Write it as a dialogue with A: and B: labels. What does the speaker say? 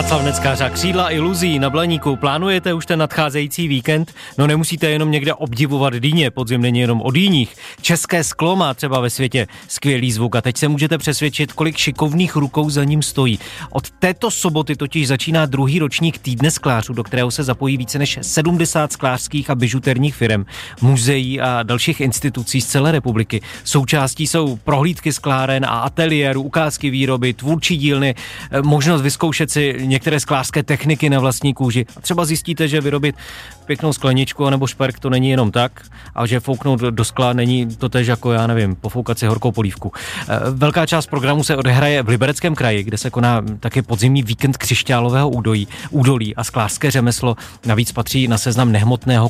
A: Václav Neckář a Křídla iluzí na Blaníku. Plánujete už ten nadcházející víkend? No nemusíte jenom někde obdivovat dýně, podzim není jenom o dýních. České sklo má třeba ve světě skvělý zvuk a teď se můžete přesvědčit, kolik šikovných rukou za ním stojí. Od této soboty totiž začíná druhý ročník Týdne sklářů, do kterého se zapojí více než 70 sklářských a bižuterních firem, muzeí a dalších institucí z celé republiky. Součástí jsou prohlídky skláren a ateliérů, ukázky výroby, tvůrčí dílny, možnost vyzkoušet si některé sklářské techniky na vlastní kůži. A třeba zjistíte, že vyrobit pěknou skleničku nebo šperk to není jenom tak a že fouknout do skla není to též jako, já nevím, pofoukat si horkou polívku. Velká část programu se odehraje v Libereckém kraji, kde se koná taky podzimní víkend křišťálového údolí a sklářské řemeslo navíc patří na seznam nehmotného